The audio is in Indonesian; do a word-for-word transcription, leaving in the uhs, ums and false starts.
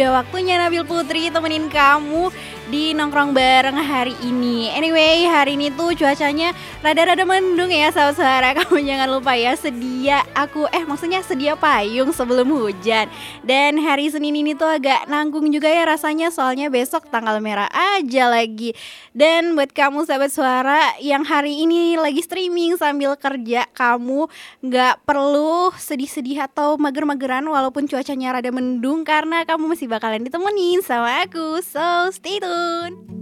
Udah waktunya Nabil Putri temenin kamu di nongkrong bareng hari ini. Anyway, hari ini tuh cuacanya rada-rada mendung ya sahabat suara. Kamu jangan lupa ya sedia aku eh maksudnya sedia payung sebelum hujan. Dan hari Senin ini tuh agak nanggung juga ya rasanya soalnya besok tanggal merah aja lagi. Dan buat kamu sahabat suara yang hari ini lagi streaming sambil kerja, kamu nggak perlu sedih-sedih atau mager-mageran walaupun cuacanya rada mendung karena kamu masih bakalan ditemenin sama aku. So stay tune.